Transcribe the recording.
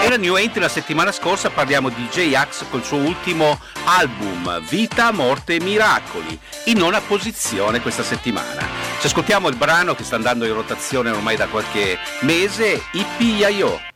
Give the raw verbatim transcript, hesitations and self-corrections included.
Era New Entry la settimana scorsa, parliamo di J-Ax col suo ultimo album Vita, Morte e Miracoli, in nona posizione questa settimana. Ci ascoltiamo il brano che sta andando in rotazione ormai da qualche mese, Yippee-Yi-Yo.